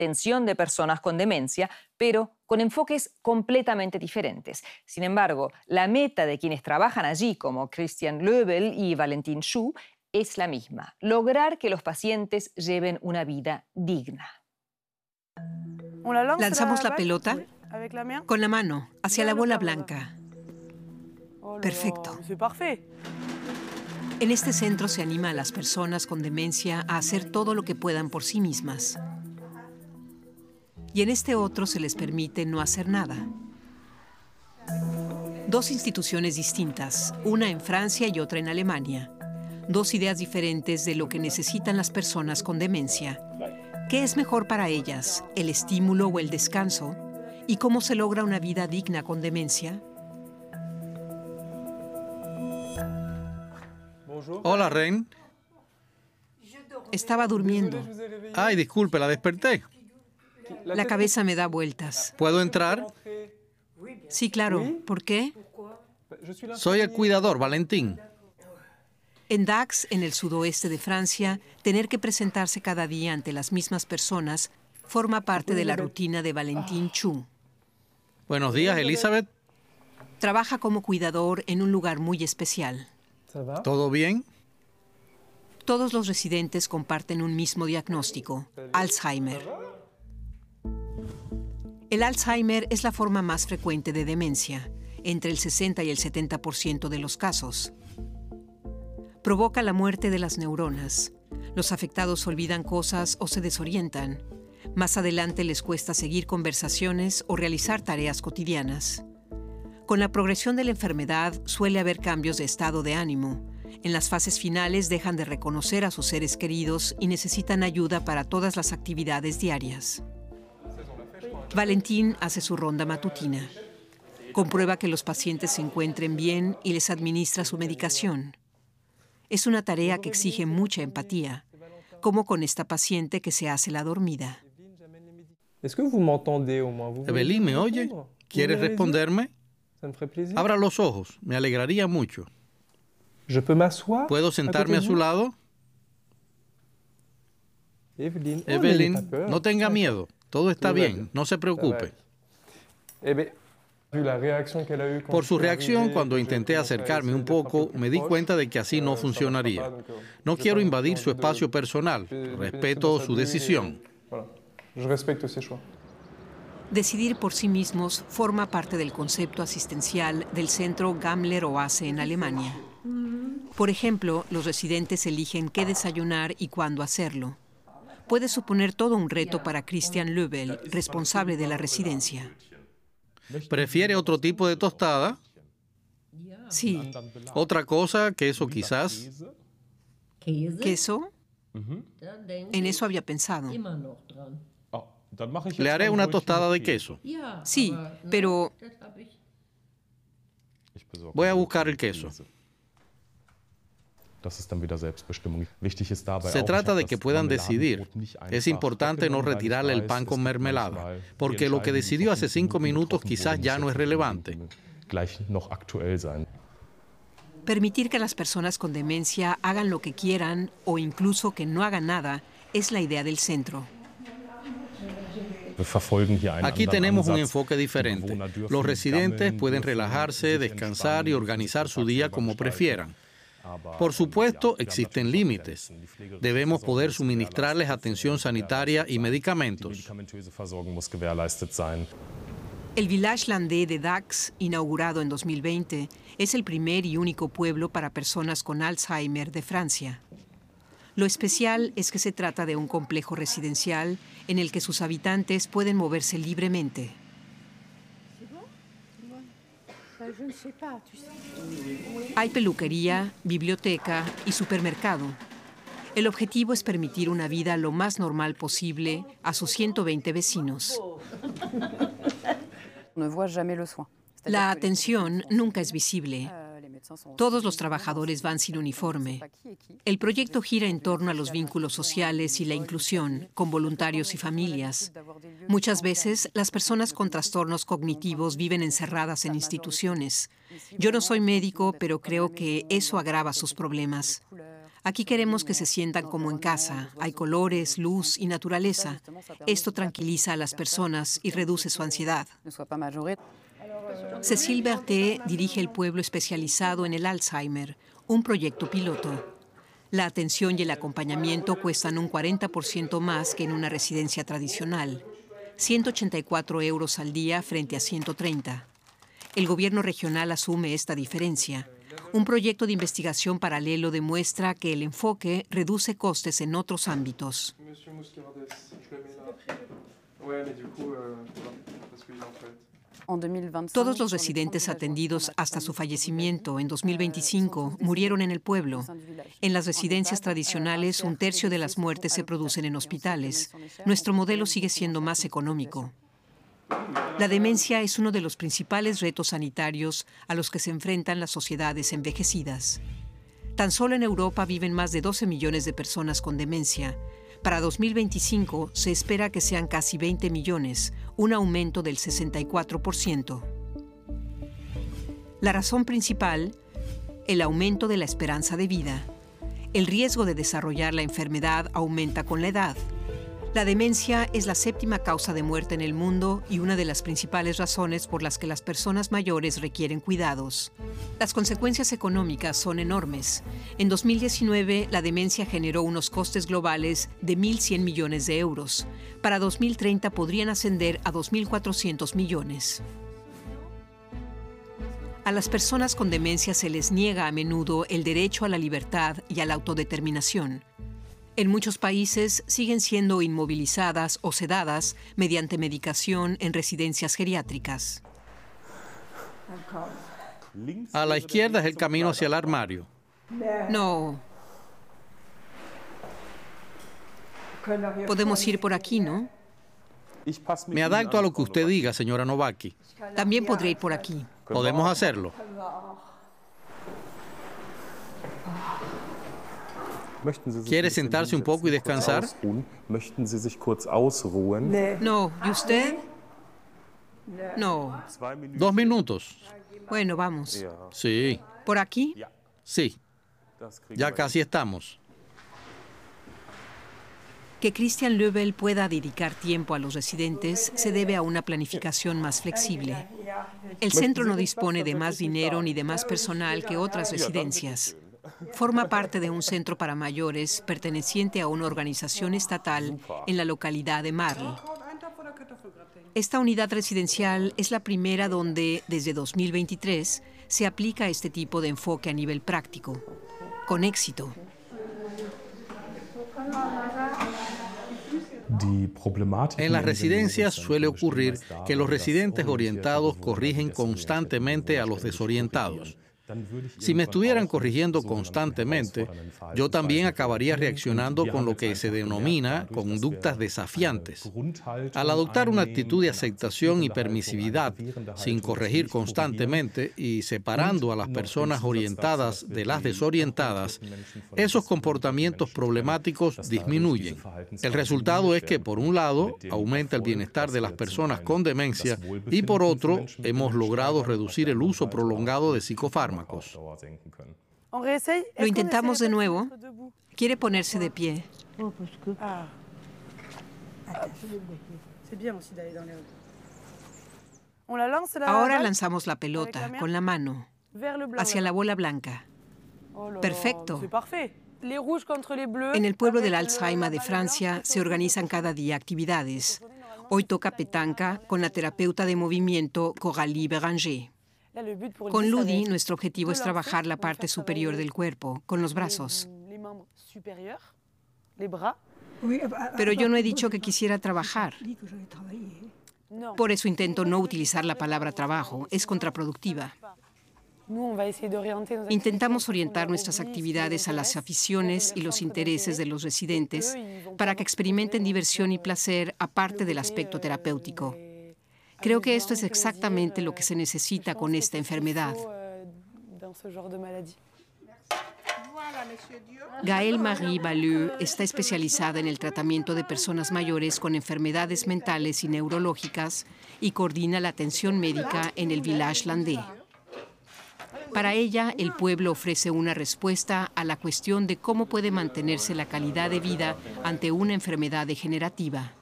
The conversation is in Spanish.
atención de personas con demencia, pero con enfoques completamente diferentes. Sin embargo, la meta de quienes trabajan allí, como Christian Löbel y Valentin Schuh, es la misma: lograr que los pacientes lleven una vida digna. Lanzamos la pelota con la mano hacia la bola blanca. Perfecto. En este centro se anima a las personas con demencia a hacer todo lo que puedan por sí mismas. Y en este otro se les permite no hacer nada. Dos instituciones distintas, una en Francia y otra en Alemania. Dos ideas diferentes de lo que necesitan las personas con demencia. ¿Qué es mejor para ellas, el estímulo o el descanso? ¿Y cómo se logra una vida digna con demencia? Hola, Reine. Estaba durmiendo. Ay, disculpe, la desperté. La cabeza me da vueltas. ¿Puedo entrar? Sí, claro. ¿Por qué? Soy el cuidador, Valentín. En Dax, en el sudoeste de Francia, tener que presentarse cada día ante las mismas personas forma parte de la rutina de Valentin Schuh. Buenos días, Elizabeth. Trabaja como cuidador en un lugar muy especial. ¿Todo bien? Todos los residentes comparten un mismo diagnóstico: Alzheimer. El Alzheimer es la forma más frecuente de demencia, entre el 60 y el 70% de los casos. Provoca la muerte de las neuronas. Los afectados olvidan cosas o se desorientan. Más adelante les cuesta seguir conversaciones o realizar tareas cotidianas. Con la progresión de la enfermedad suele haber cambios de estado de ánimo. En las fases finales dejan de reconocer a sus seres queridos y necesitan ayuda para todas las actividades diarias. Valentín hace su ronda matutina. Comprueba que los pacientes se encuentren bien y les administra su medicación. Es una tarea que exige mucha empatía, como con esta paciente que se hace la dormida. Evelyn, ¿me oye? ¿Quieres responderme? Abra los ojos, me alegraría mucho. ¿Puedo sentarme a su lado? Evelyn, no tenga miedo. Todo está bien, no se preocupe. Por su reacción, cuando intenté acercarme un poco, me di cuenta de que así no funcionaría. No quiero invadir su espacio personal. Respeto su decisión. Decidir por sí mismos forma parte del concepto asistencial del centro Gamler-Oase en Alemania. Por ejemplo, los residentes eligen qué desayunar y cuándo hacerlo. Puede suponer todo un reto para Christian Löbel, responsable de la residencia. ¿Prefiere otro tipo de tostada? Sí. ¿Otra cosa? ¿Queso quizás? ¿Queso? En eso había pensado. Le haré una tostada de queso. Sí, pero Voy a buscar el queso. Se trata de que puedan decidir. Es importante no retirarle el pan con mermelada, porque lo que decidió hace 5 minutos quizás ya no es relevante. permitir que las personas con demencia hagan lo que quieran o incluso que no hagan nada es la idea del centro. Aquí tenemos un enfoque diferente. Los residentes pueden relajarse, descansar y organizar su día como prefieran. Por supuesto, existen límites. Debemos poder suministrarles atención sanitaria y medicamentos. El Village Landais de Dax, inaugurado en 2020, es el primer y único pueblo para personas con Alzheimer de Francia. Lo especial es que se trata de un complejo residencial en el que sus habitantes pueden moverse libremente. Hay peluquería, biblioteca y supermercado. El objetivo es permitir una vida lo más normal posible a sus 120 vecinos. La atención nunca es visible. Todos los trabajadores van sin uniforme. El proyecto gira en torno a los vínculos sociales y la inclusión, con voluntarios y familias. Muchas veces, las personas con trastornos cognitivos viven encerradas en instituciones. Yo no soy médico, pero creo que eso agrava sus problemas. Aquí queremos que se sientan como en casa. Hay colores, luz y naturaleza. Esto tranquiliza a las personas y reduce su ansiedad. Cécile Berthet dirige el pueblo especializado en el Alzheimer, un proyecto piloto. La atención y el acompañamiento cuestan un 40% más que en una residencia tradicional. 184 euros al día frente a 130. El gobierno regional asume esta diferencia. Un proyecto de investigación paralelo demuestra que el enfoque reduce costes en otros ámbitos. Todos los residentes atendidos hasta su fallecimiento en 2025 murieron en el pueblo. En las residencias tradicionales, un tercio de las muertes se producen en hospitales. Nuestro modelo sigue siendo más económico. La demencia es uno de los principales retos sanitarios a los que se enfrentan las sociedades envejecidas. Tan solo en Europa viven más de 12 millones de personas con demencia. Para 2025 se espera que sean casi 20 millones, un aumento del 64%. La razón principal, el aumento de la esperanza de vida. El riesgo de desarrollar la enfermedad aumenta con la edad. La demencia es la 7ª causa de muerte en el mundo y una de las principales razones por las que las personas mayores requieren cuidados. Las consecuencias económicas son enormes. En 2019, la demencia generó unos costes globales de 1.100 millones de euros. Para 2030 podrían ascender a 2.400 millones. A las personas con demencia se les niega a menudo el derecho a la libertad y a la autodeterminación. En muchos países siguen siendo inmovilizadas o sedadas mediante medicación en residencias geriátricas. A la izquierda es el camino hacia el armario. No. Podemos ir por aquí, ¿no? Me adapto a lo que usted diga, señora Novaki. También podré ir por aquí. ¿Podemos hacerlo? ¿Quiere sentarse un poco y descansar? No. ¿Y usted? No. 2 minutos. Bueno, vamos. Sí. ¿Por aquí? Sí. Ya casi estamos. Que Christian Löbel pueda dedicar tiempo a los residentes se debe a una planificación más flexible. El centro no dispone de más dinero ni de más personal que otras residencias. Forma parte de un centro para mayores perteneciente a una organización estatal en la localidad de Marl. Esta unidad residencial es la primera donde, desde 2023, se aplica este tipo de enfoque a nivel práctico, con éxito. En las residencias suele ocurrir que los residentes orientados corrigen constantemente a los desorientados. Si me estuvieran corrigiendo constantemente, yo también acabaría reaccionando con lo que se denomina conductas desafiantes. Al adoptar una actitud de aceptación y permisividad, sin corregir constantemente y separando a las personas orientadas de las desorientadas, esos comportamientos problemáticos disminuyen. El resultado es que, por un lado, aumenta el bienestar de las personas con demencia y, por otro, hemos logrado reducir el uso prolongado de psicofármacos. Lo intentamos de nuevo. Quiere ponerse de pie. Ahora lanzamos la pelota con la mano hacia la bola blanca. Perfecto. En el pueblo del Alzheimer de Francia se organizan cada día actividades. Hoy toca petanca con la terapeuta de movimiento Coralie Béranger. Con Ludi, nuestro objetivo es trabajar la parte superior del cuerpo, con los brazos. Pero yo no he dicho que quisiera trabajar. Por eso intento no utilizar la palabra trabajo, es contraproductiva. Intentamos orientar nuestras actividades a las aficiones y los intereses de los residentes para que experimenten diversión y placer aparte del aspecto terapéutico. Creo que esto es exactamente lo que se necesita con esta enfermedad. Gaëlle-Marie Balleux está especializada en el tratamiento de personas mayores con enfermedades mentales y neurológicas y coordina la atención médica en el Village Landais. Para ella, el pueblo ofrece una respuesta a la cuestión de cómo puede mantenerse la calidad de vida ante una enfermedad degenerativa.